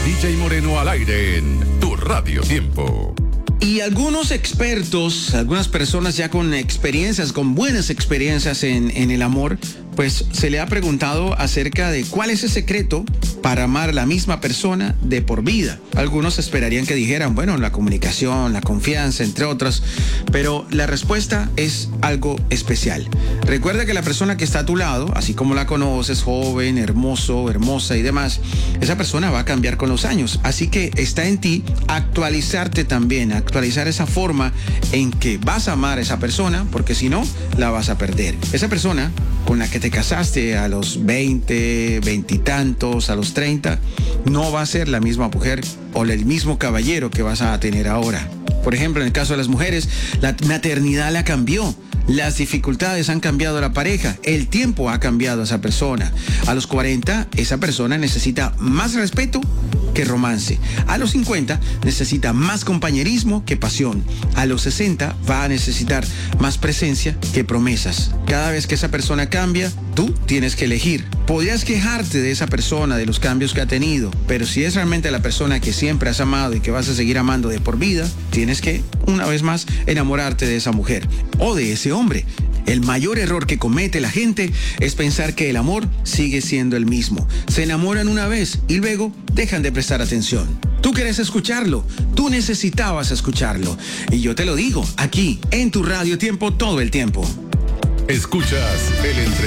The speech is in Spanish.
DJ Moreno al aire en Tu Radio Tiempo. Y algunos expertos, algunas personas ya con experiencias, con buenas experiencias en el amor, pues se le ha preguntado acerca de cuál es el secreto para amar a la misma persona de por vida. Algunos esperarían que dijeran, bueno, la comunicación, la confianza, entre otros, pero la respuesta es algo especial. Recuerda que la persona que está a tu lado, así como la conoces, joven, hermoso, hermosa y demás, esa persona va a cambiar con los años. Así que está en ti actualizarte también, actualizar esa forma en que vas a amar a esa persona, porque si no, la vas a perder. Esa persona con la que te casaste a los 20, 20 y tantos, a los 30, no va a ser la misma mujer o el mismo caballero que vas a tener ahora. Por ejemplo, en el caso de las mujeres, la maternidad la cambió. Las dificultades han cambiado a la pareja, el tiempo ha cambiado a esa persona. A los 40, esa persona necesita más respeto que romance. A los 50, necesita más compañerismo que pasión. A los 60, va a necesitar más presencia que promesas. Cada vez que esa persona cambia, tú tienes que elegir. Podrías quejarte de esa persona, de los cambios que ha tenido, pero si es realmente la persona que siempre has amado y que vas a seguir amando de por vida, tienes que, una vez más, enamorarte de esa mujer o de ese hombre. El mayor error que comete la gente es pensar que el amor sigue siendo el mismo. Se enamoran una vez y luego dejan de prestar atención. Tú quieres escucharlo, tú necesitabas escucharlo. Y yo te lo digo, aquí, en Tu Radio Tiempo, todo el tiempo. Escuchas el